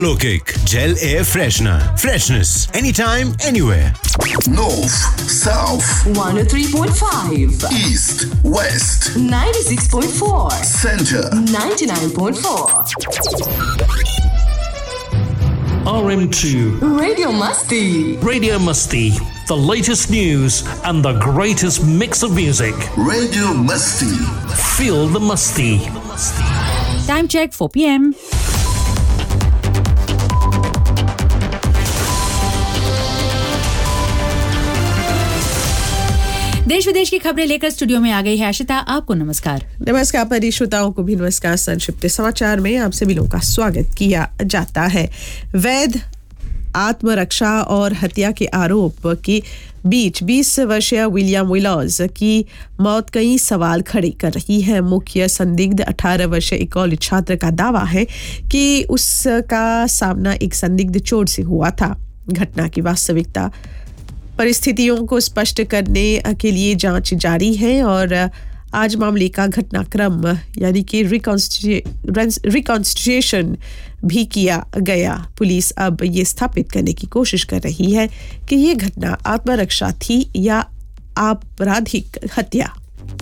Lokik Gel Air Freshener. Freshness anytime, anywhere. North, South, 103.5, East, West, 96.4, Center, 99.4. RM2 Radio Masti. Radio Musty, the latest news and the greatest mix of music. Radio Musty. Feel the musty. Time check 4 p.m. देश विदेश की खबरें लेकर studio में आ गई है आशिता। आपको नमस्कार। नमस्कार परी श्रोताओं को भी नमस्कार। संक्षिप्त समाचार में आप सभी लोगों का स्वागत किया जाता है। वैध आत्मरक्षा और हत्या के आरोप के बीच 20 वर्षीय विलियम विलॉज की मौत कई सवाल खड़े कर रही है। मुख्य संदिग्ध 18 वर्षीय एक कॉलेज छात्र का दावा है कि उसका सामना एक संदिग्ध चोर से हुआ था। घटना की वास्तविकता परिस्थितियों को स्पष्ट करने के लिए जांच जारी है और आज मामले का घटनाक्रम यानी कि रिकॉन्स्टिट्यूशन भी किया गया। पुलिस अब ये स्थापित करने की कोशिश कर रही है कि ये घटना आत्मरक्षा थी या आपराधिक हत्या।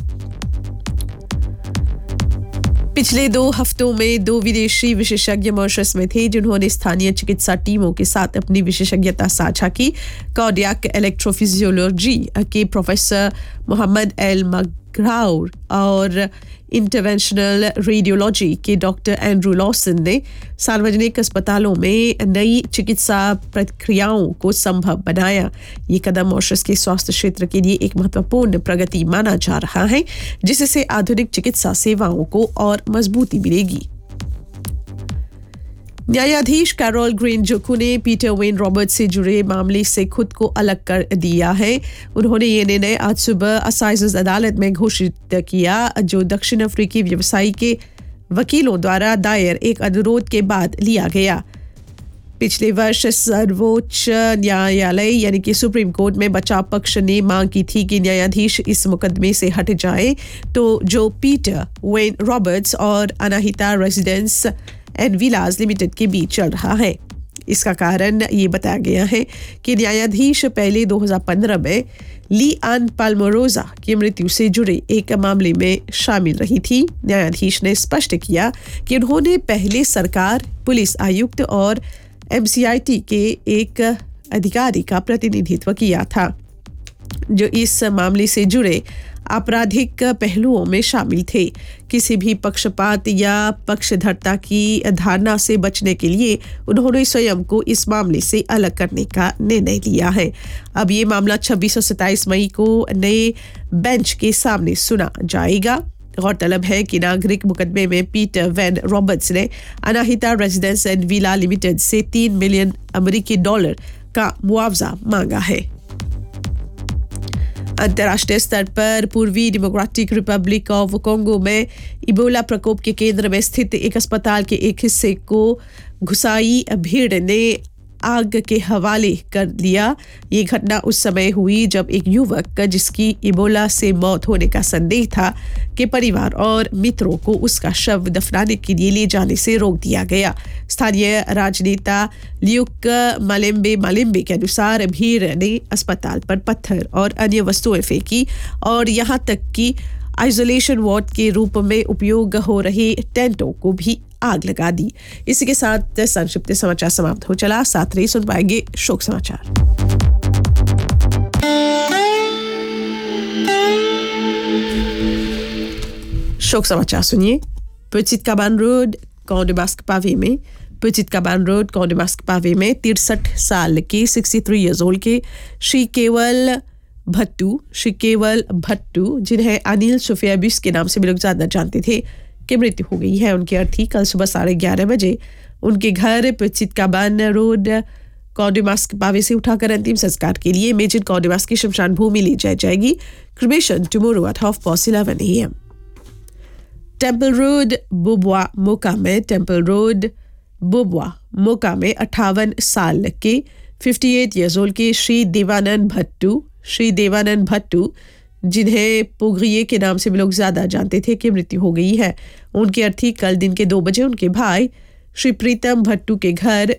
पिछले 2 हफ्तों में 2 विदेशी विशेषज्ञ मॉरिशस में थे जिन्होंने स्थानीय चिकित्सा टीमों के साथ अपनी विशेषज्ञता साझा की। कार्डियक इलेक्ट्रोफिजियोलॉजी के प्रोफेसर मोहम्मद एल मगराउर और इंटरवेंशनल रेडियोलॉजी के डॉक्टर एंड्रू लॉसन ने सार्वजनिक अस्पतालों में नई चिकित्सा प्रक्रियाओं को संभव बनाया। ये कदम मॉरिशस के स्वास्थ्य क्षेत्र के लिए एक महत्वपूर्ण प्रगति माना जा रहा है, जिससे आधुनिक चिकित्सा सेवाओं को और मजबूती मिलेगी। न्यायाधीश कैरोल ग्रीन जोकू ने पीटर वेन रॉबर्ट्स से जुड़े मामले से खुद को अलग कर दिया है। उन्होंने ये निर्णय आज सुबह असाइजेज अदालत में घोषित किया, जो दक्षिण अफ्रीकी व्यवसायी के वकीलों द्वारा दायर एक अनुरोध के बाद लिया गया। पिछले वर्ष सर्वोच्च न्यायालय यानी कि सुप्रीम कोर्ट में बचाव पक्ष ने मांग की थी कि न्यायाधीश इस मुकदमे से हट जाए, तो जो पीटर वेन रॉबर्ट्स और Anahita residence and Vilas limited के बीच चल रहा है। इसका कारण ये बताया गया है कि न्यायाधीश पहले 2015 में ली आन पाल्मोरोजा की मृत्यु से जुड़े एक मामले में शामिल रही थी। न्यायाधीश ने स्पष्ट किया कि उन्होंने पहले सरकार, पुलिस आयुक्त और MCIT के एक अधिकारी का प्रतिनिधित्व किया था, जो इस मामले से जुड़े आपराधिक पहलुओं में शामिल थे। किसी भी पक्षपात या पक्षधरता की धारणा से बचने के लिए उन्होंने स्वयं को इस मामले से अलग करने का निर्णय लिया है। अब ये मामला 26 और 27 मई को नए बेंच के सामने सुना जाएगा। गौरतलब है कि नागरिक मुकदमे में पीटर वेन रॉबर्ट्स ने Anahita residence and villa limited से $3 मिलियन का मुआवजा मांगा है। अंतर्राष्ट्रीय स्तर पर पूर्वी डेमोक्रेटिक रिपब्लिक ऑफ कोंगो में इबोला प्रकोप के केंद्र में स्थित एक अस्पताल के एक हिस्से को घुसाई भीड़ ने आग के हवाले कर दिया। ये घटना उस समय हुई जब एक युवक जिसकी इबोला से मौत होने का संदेह था के परिवार और मित्रों को उसका शव दफनाने के लिए ले जाने से रोक दिया गया। स्थानीय राजनेता लियुक मालेम्बे के अनुसार भीड़ ने अस्पताल पर पत्थर और अन्य वस्तुएं फेंकी और यहाँ तक कि आइसोलेशन वार्ड के रूप में उपयोग हो रहे टेंटों को भी आग लगा दी। इसी के साथ संक्षिप्त समाचार समाप्त हो चला। साथ ही सुन पाएंगे शोक समाचार। शोक समाचार सुनिए। Petite Cabane रोड कॉन्डेमास्क पावे में Petite Cabane रोड कॉन्डेमास्क पावे में 63 साल के 63 इयर्स ओल्ड के श्री केवल भट्टू जिन्हें अनिल सुफियाबिस के नाम से भी लोग ज्यादा जानते थे की मृत्यु हो गई है। उनकी अर्थी कल सुबह 11:30 बजे उनके घर Petite Cabane रोड कॉन्डेमास्क पावे से उठाकर अंतिम संस्कार के लिए मेजर कॉन्डेमास्क की शमशान भूमि ले जाई जाएगी। Cremation tomorrow at 11:30 AM। Temple road बुबवा मोका में 58 साल के 58 इयर्स ओल्ड के श्री देवानंद भट्टू जिन्हें पोगरिये के नाम से भी लोग ज्यादा जानते थे कि मृत्यु हो गई है। उनकी अर्थी कल दिन के 2 बजे उनके भाई श्री प्रीतम भट्टू के घर